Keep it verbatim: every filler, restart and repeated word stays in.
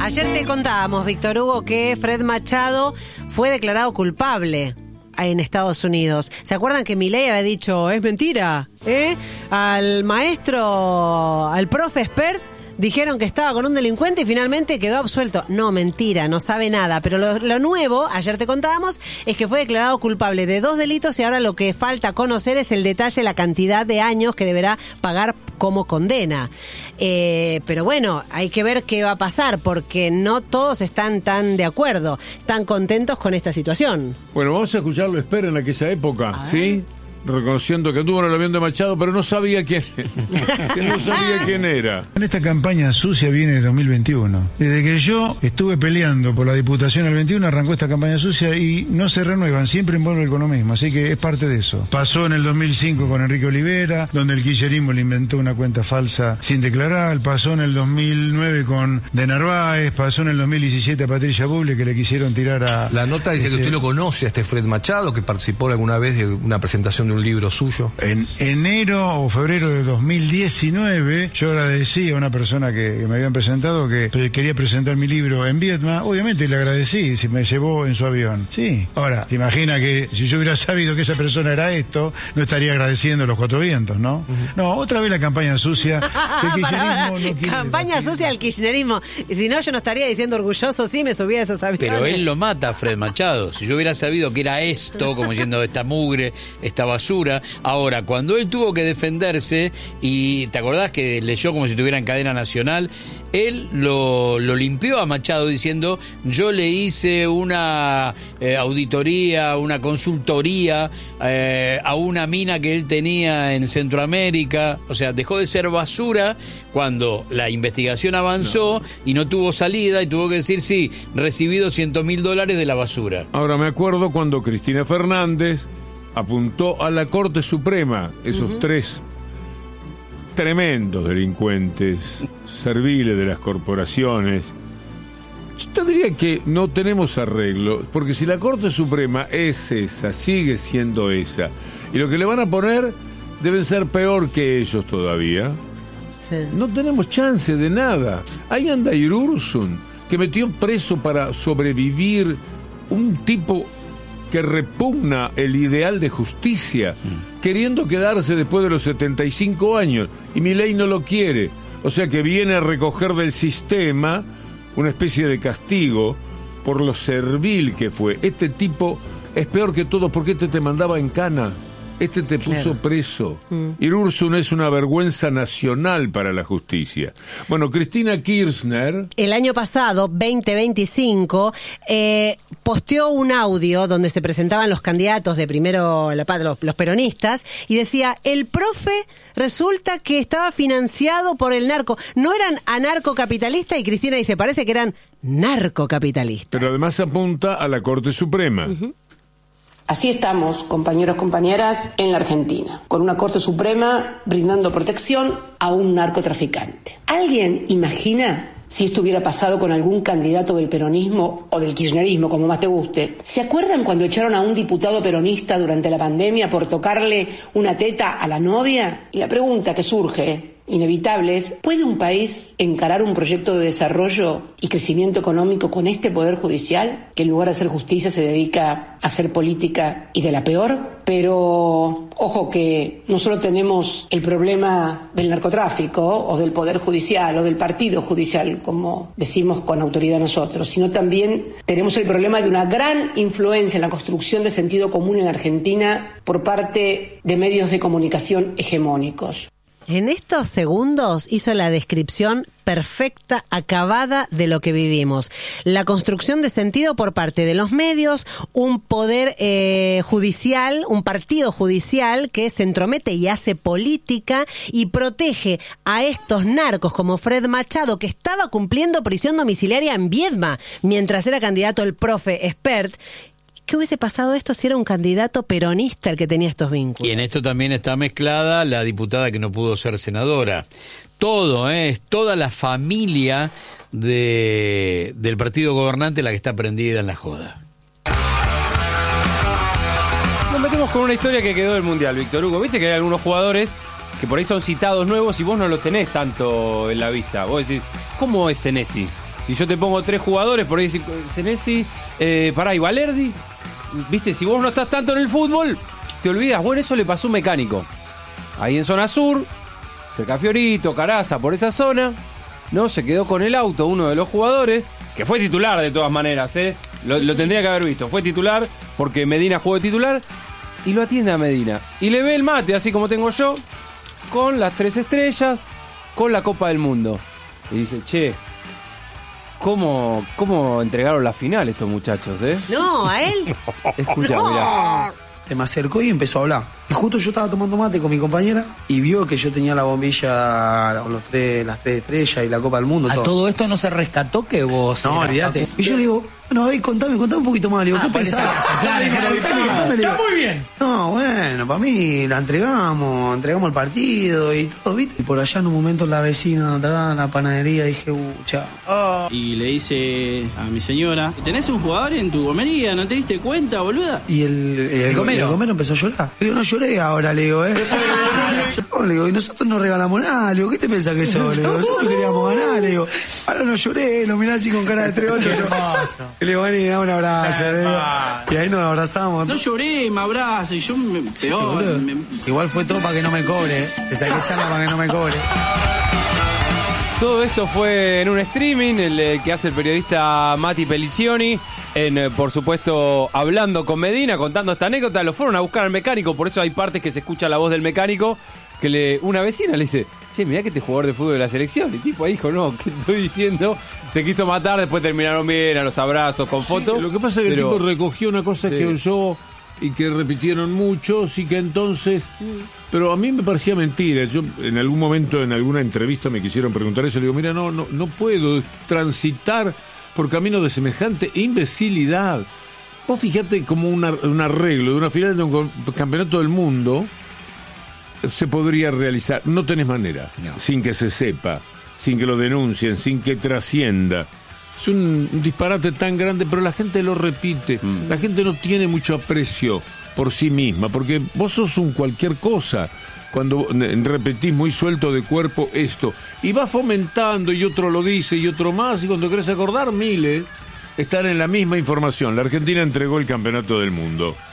Ayer te contábamos, Víctor Hugo, que Fred Machado fue declarado culpable en Estados Unidos. ¿Se acuerdan que Milei había dicho, es mentira? ¿Eh? Al maestro, al profe expert, dijeron que estaba con un delincuente y finalmente quedó absuelto. No, mentira, no sabe nada. Pero lo, lo nuevo, ayer te contábamos, es que fue declarado culpable de dos delitos y ahora lo que falta conocer es el detalle, la cantidad de años que deberá pagar como condena. Eh, pero bueno, hay que ver qué va a pasar porque no todos están tan de acuerdo, tan contentos con esta situación. Bueno, vamos a escucharlo, espera, en aquella época, ¿sí? Reconociendo que estuvo en el avión de Machado, pero no sabía quién, que no sabía quién era. En esta campaña sucia viene de dos mil veintiuno. Desde que yo estuve peleando por la diputación al veintiuno, arrancó esta campaña sucia y no se renuevan, siempre envuelve con lo mismo, así que es parte de eso. Pasó en el dos mil cinco con Enrique Olivera, donde el kirchnerismo le inventó una cuenta falsa sin declarar, pasó en el dos mil nueve con De Narváez, pasó en el dos mil diecisiete a Patricia Buble, que le quisieron tirar a... La nota dice este... que usted lo conoce a este Fred Machado, que participó alguna vez de una presentación de un libro suyo. En enero o febrero de dos mil diecinueve yo agradecí a una persona que, que me habían presentado que quería presentar mi libro en Vietnam. Obviamente le agradecí, si me llevó en su avión. Sí. Ahora, te imaginas que si yo hubiera sabido que esa persona era esto, no estaría agradeciendo los cuatro vientos, ¿no? Uh-huh. No, otra vez la campaña sucia. El para, para. No campaña sucia del kirchnerismo. Y si no, yo no estaría diciendo orgulloso, sí, me subí a esos aviones. Pero él lo mata a Fred Machado. Si yo hubiera sabido que era esto, como diciendo esta mugre, esta basura. Ahora, cuando él tuvo que defenderse, y te acordás que leyó como si estuviera en cadena nacional, él lo, lo limpió a Machado diciendo, yo le hice una eh, auditoría, una consultoría eh, a una mina que él tenía en Centroamérica. O sea, dejó de ser basura cuando la investigación avanzó no. y no tuvo salida y tuvo que decir, sí, recibí doscientos mil dólares de la basura. Ahora me acuerdo cuando Cristina Fernández apuntó a la Corte Suprema, esos uh-huh. tres tremendos delincuentes, serviles de las corporaciones. Yo te diría que no tenemos arreglo, porque si la Corte Suprema es esa, sigue siendo esa, y lo que le van a poner deben ser peor que ellos todavía, sí. no tenemos chance de nada. Ahí anda Irursun, que metió preso para sobrevivir un tipo que repugna el ideal de justicia, mm. queriendo quedarse después de los setenta y cinco años, y Milei no lo quiere, o sea que viene a recoger del sistema una especie de castigo por lo servil que fue. Este tipo es peor que todos, porque este te mandaba en cana, este te puso claro. preso. Mm. Irursun es una vergüenza nacional para la justicia. Bueno, Cristina Kirchner... El año pasado, veinte veinticinco, eh, posteó un audio donde se presentaban los candidatos de Primero la Patria, los, los peronistas, y decía, el profe resulta que estaba financiado por el narco. No eran anarcocapitalistas, y Cristina dice, parece que eran narcocapitalistas. Pero además apunta a la Corte Suprema. Uh-huh. Así estamos, compañeros, compañeras, en la Argentina, con una Corte Suprema brindando protección a un narcotraficante. ¿Alguien imagina si esto hubiera pasado con algún candidato del peronismo o del kirchnerismo, como más te guste? ¿Se acuerdan cuando echaron a un diputado peronista durante la pandemia por tocarle una teta a la novia? Y la pregunta que surge, inevitable, es, ¿puede un país encarar un proyecto de desarrollo y crecimiento económico con este poder judicial, que en lugar de hacer justicia se dedica a hacer política y de la peor? Pero, ojo que no solo tenemos el problema del narcotráfico o del poder judicial o del partido judicial, como decimos con autoridad nosotros, sino también tenemos el problema de una gran influencia en la construcción de sentido común en la Argentina por parte de medios de comunicación hegemónicos. En estos segundos hizo la descripción perfecta, acabada de lo que vivimos. La construcción de sentido por parte de los medios, un poder eh, judicial, un partido judicial que se entromete y hace política y protege a estos narcos como Fred Machado, que estaba cumpliendo prisión domiciliaria en Viedma mientras era candidato el profe expert. ¿Qué hubiese pasado esto si era un candidato peronista el que tenía estos vínculos? Y en esto también está mezclada la diputada que no pudo ser senadora. Todo, ¿eh? Es toda la familia de, del partido gobernante la que está prendida en la joda. Nos metemos con una historia que quedó del Mundial, Víctor Hugo. Viste que hay algunos jugadores que por ahí son citados nuevos y vos no los tenés tanto en la vista. Vos decís, ¿cómo es Senesi? Si yo te pongo tres jugadores, por ahí decís, Senesi, eh, pará, y Valerdi, viste, si vos no estás tanto en el fútbol, te olvidas. Bueno, eso le pasó a un Mecánico. Ahí en zona sur, cerca Fiorito, Caraza, por esa zona, ¿no? Se quedó con el auto uno de los jugadores, que fue titular de todas maneras, ¿eh? Lo, lo tendría que haber visto. Fue titular porque Medina jugó de titular y lo atiende a Medina. Y le ve el mate, así como tengo yo, con las tres estrellas, con la Copa del Mundo. Y dice, che, ¿cómo, cómo entregaron la final estos muchachos, eh? No, a él. Escucha, No. mirá. Se me acercó y empezó a hablar. Y justo yo estaba tomando mate con mi compañera y vio que yo tenía la bombilla con los tres, las tres estrellas y la Copa del Mundo. A todo, todo esto no se rescató que vos... No, eras olvídate. Facu. Y yo le digo, bueno, a ver, contame, contame un poquito más. Le digo, Ah, ¿qué parece pensás? que- claro, Contame, claro, contame, claro. contame, le digo. Está muy bien. No, bueno, para mí la entregamos, entregamos el partido y todo, ¿viste? Y por allá en un momento la vecina entraba a la panadería y dije, uh, chao. Y le dice a mi señora, ¿tenés un jugador en tu gomería? ¿No te diste cuenta, boluda? Y el, el, el, gomero. el gomero empezó a llorar. Le digo, no lloré ahora, le digo, ¿eh? No, le digo, y nosotros no regalamos nada, le digo, ¿qué te pensás que sos? Le digo, nosotros queríamos ganar, le digo, ahora no lloré, lo mirá así con cara de tres ocho. Le digo, vení, dame un abrazo, le digo. Y ahí nos abrazamos. No lloré, me abrazo y yo me peor. Boludo. me- Igual fue todo para que no me cobre, ¿eh? Le saqué charla para que no me cobre. Todo esto fue en un streaming, el eh, que hace el periodista Mati Pelliccioni, en, eh, por supuesto, hablando con Medina, contando esta anécdota. Lo fueron a buscar al Mecánico, por eso hay partes que se escucha la voz del Mecánico, que le, una vecina le dice, che, mirá que este jugador de fútbol de la selección. Y tipo ahí dijo, no, ¿qué estoy diciendo? Se quiso matar, después terminaron bien, a los abrazos, con fotos. Lo que pasa es que pero- el tipo recogió una cosa Sí. que oyó y que repitieron muchos y que entonces... Pero a mí me parecía mentira. Yo en algún momento, en alguna entrevista me quisieron preguntar eso. Le digo, mira, no, no, no puedo transitar por camino de semejante imbecilidad. Vos fíjate como una, un arreglo de una final de un campeonato del mundo se podría realizar. No tenés manera, No. sin que se sepa, sin que lo denuncien, sin que trascienda. Es un, un disparate tan grande, pero la gente lo repite. Mm. La gente no tiene mucho aprecio por sí misma, porque vos sos un cualquier cosa cuando eh, repetís muy suelto de cuerpo esto, y va fomentando, y otro lo dice, y otro más, y cuando querés acordar, miles están en la misma información. La Argentina entregó el campeonato del mundo.